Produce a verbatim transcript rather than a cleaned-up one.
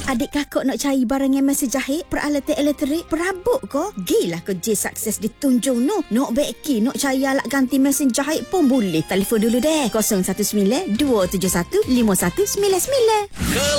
Adik kakak nak cari barang yang mesin jahit, peralatan elektrik, perabot ko? Gilah kerja sukses di Tunjung no. Nak beki, nak cari alat ganti mesin jahit pun boleh. Telefon dulu deh. kosong satu sembilan dua tujuh satu lima satu sembilan sembilan.